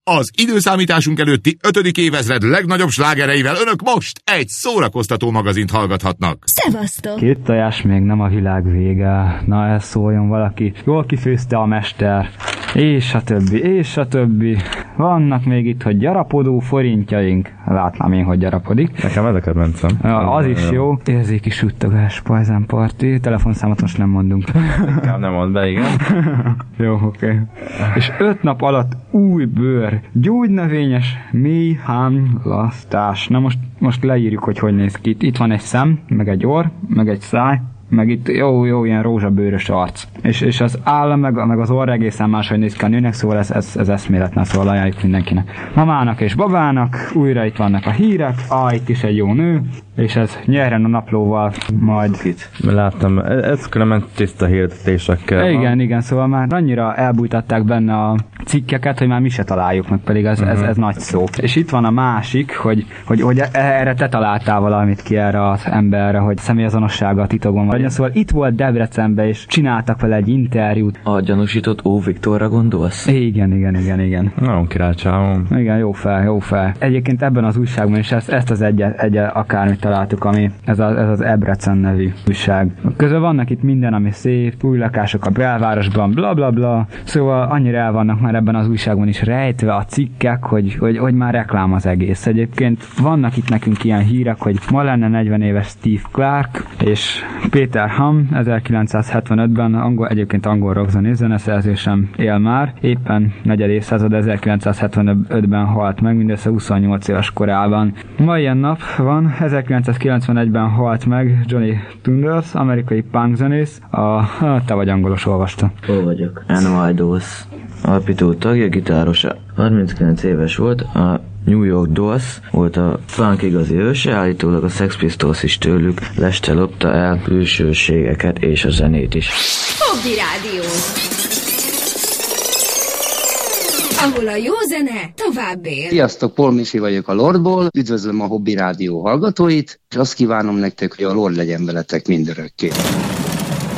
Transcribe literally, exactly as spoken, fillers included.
Az időszámításunk előtti ötödik évezred legnagyobb slágereivel önök most egy szórakoztató magazint hallgathatnak. Szevasztok! Két tojás még nem a világ vége. Na, ez szóljon valaki. Jól kifőzte a mester. És a többi, és a többi. Vannak még itt, hogy gyarapodó forintjaink. Látnám én, hogy gyarapodik. Nekem ez a kedvencem. Ja, az is jó. Érzéki suttogás, Pajzán Party. Telefonszámot most nem mondunk. Inkább nem ad be, igen. Jó, oké. Okay. És öt nap alatt új bőr, gyógynövényes méhhámlasztás. Na most, most leírjuk, hogy hogy néz ki. Itt van egy szem, meg egy orr, meg egy száj, meg itt jó, jó, ilyen rózsabőrös arc. És, és az áll, meg, meg az orr egészen máshogy néz ki a nőnek, szóval ez, ez, ez eszméletlen, szóval ajánljuk mindenkinek. Mamának és babának, újra itt vannak a hírek, ah, itt is egy jó nő, és ez nyerjen a naplóval majd. Itt. Láttam, ez különben tiszta hirdetésekkel. Igen, igen, szóval már annyira elbújtatták benne a cikkeket, hogy már mi se találjuk meg, pedig ez, uh-huh. ez, ez nagy szó. És itt van a másik, hogy, hogy, hogy erre te találtál valamit ki erre az emberre, hogy személyazonossága a titokban vagy. Szóval itt volt Debrecenben, és csináltak vele egy interjút. A gyanúsított Ó. Viktorra gondolsz? Igen, igen, igen, igen. Nagyon királycsávom. Igen, jó fel, jó fel. Egyébként ebben az újságban is ezt, ezt az egyet, egyet akármit találtuk, ami ez, a, ez az Debrecen nevű újság. Közben vannak itt minden, ami szép, új lakások a belvárosban, bla bla bla. Szóval annyira el vannak már ebben az újságban is rejtve a cikkek, hogy, hogy, hogy már reklám az egész. Egyébként vannak itt nekünk ilyen hírek, hogy ma lenne negyven éves Steve Clark, és Peter Ham ezerkilencszázhetvenötben, angol, egyébként angol rockzenés zeneszerzősen él már, éppen negyed évszázad ezerkilencszázhetvenötben halt meg, mindössze huszonnyolc éves korában. Ma ilyen nap van, ezerkilencszázkilencvenegyben halt meg Johnny Thunders, amerikai punk zenész, a, te vagy angolos, olvasta. Hol vagyok? Animal Dolls alapító tagja, gitárosa. harminckilenc éves volt, a New York Dolls volt a punk igazi őse, állítólag a Sex Pistols is tőlük leste lopta el külsőségeket és a zenét is. Hobby Rádió, ahol a jó zene tovább él. Sziasztok, Paul Misi vagyok a Lordból, üdvözlöm a Hobby Rádió hallgatóit, és azt kívánom nektek, hogy a Lord legyen veletek mindörökké.